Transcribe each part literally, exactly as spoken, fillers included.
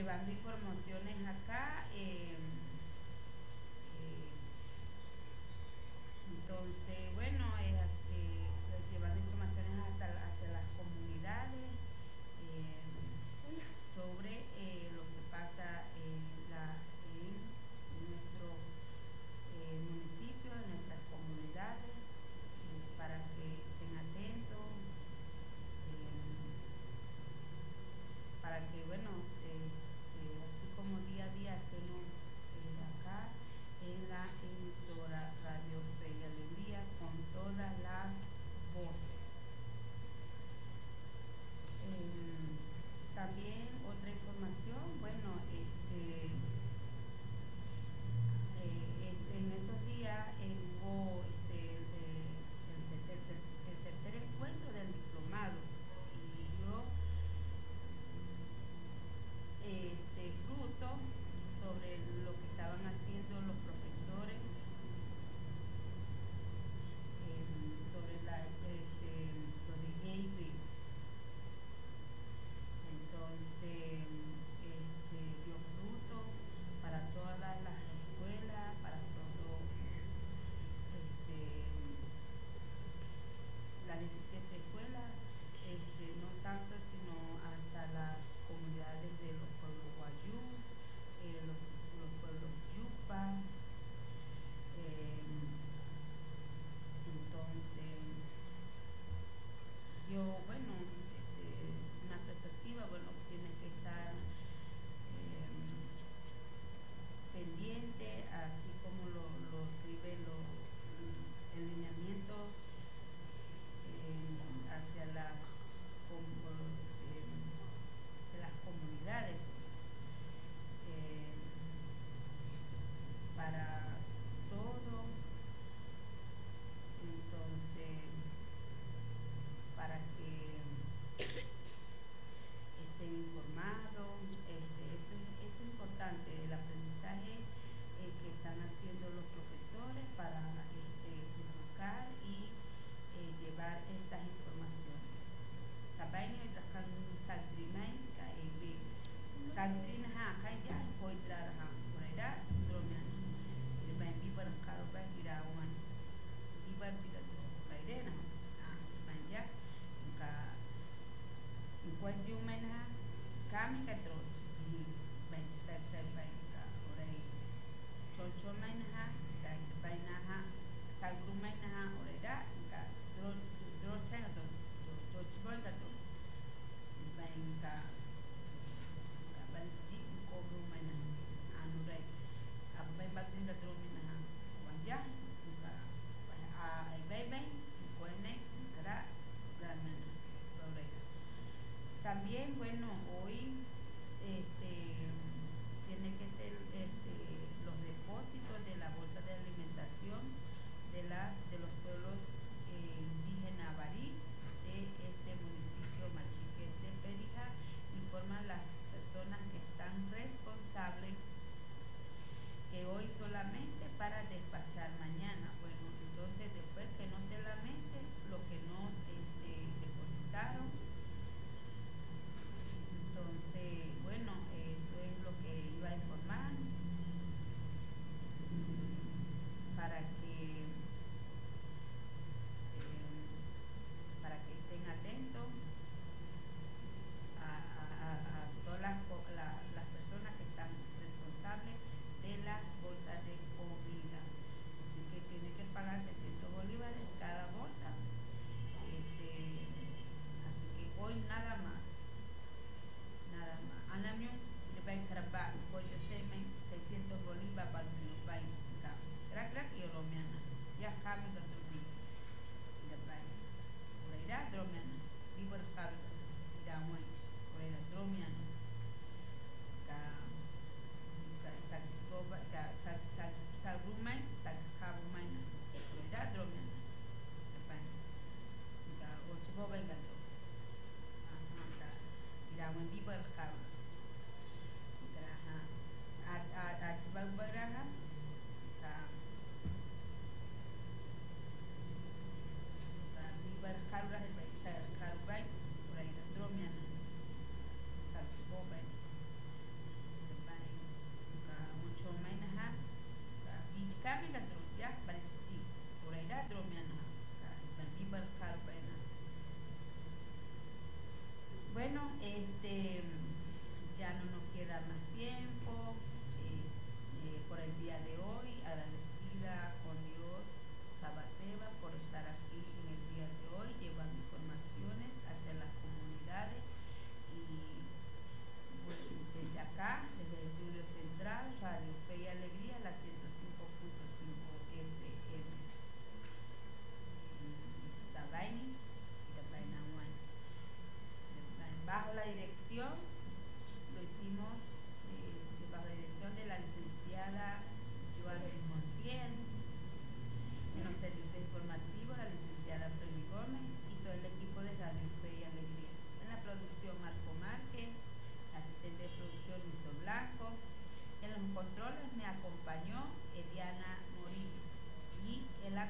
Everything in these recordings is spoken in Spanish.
llevando informaciones acá. Eh, eh, entonces, bueno, es, eh, llevando informaciones hasta hacia las comunidades eh, sobre eh, lo que pasa en, la, en nuestro eh, municipio, en nuestras comunidades, eh, para que estén atentos, eh, para que, bueno, eh, eh, así como día a día hacemos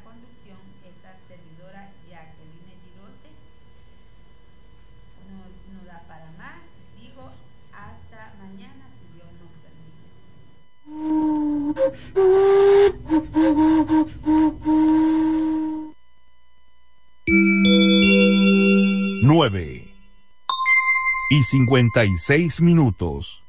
conducción esta servidora Jacqueline Girose. No, no da para más. Digo, hasta mañana, si Dios nos permite. Nueve y cincuenta y seis minutos.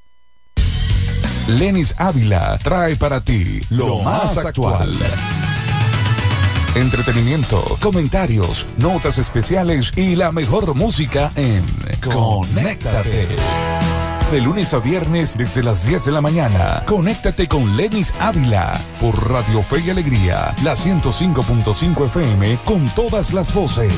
Lenis Ávila trae para ti lo, lo más actual. Entretenimiento, comentarios, notas especiales y la mejor música en Conéctate. De lunes a viernes desde las diez de la mañana. Conéctate con Lenis Ávila por Radio Fe y Alegría, la ciento cinco punto cinco F M con todas las voces.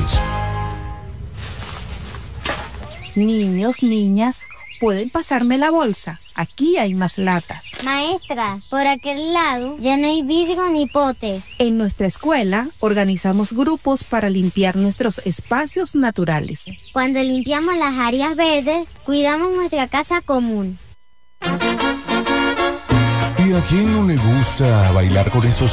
Niños, niñas, ¿pueden pasarme la bolsa? Aquí hay más latas. Maestra, por aquel lado ya no hay vidrio ni potes. En nuestra escuela organizamos grupos para limpiar nuestros espacios naturales. Cuando limpiamos las áreas verdes, cuidamos nuestra casa común. ¿Y a quién no le gusta bailar con esos